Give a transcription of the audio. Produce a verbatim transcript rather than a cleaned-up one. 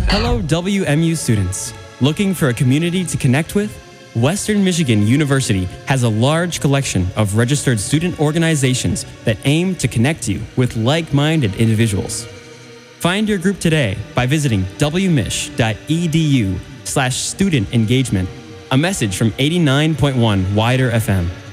Hello, W M U students. Looking for a community to connect with? Western Michigan University has a large collection of registered student organizations that aim to connect you with like-minded individuals. Find your group today by visiting wmich.edu slash student engagement. A message from eighty-nine point one Wider F M.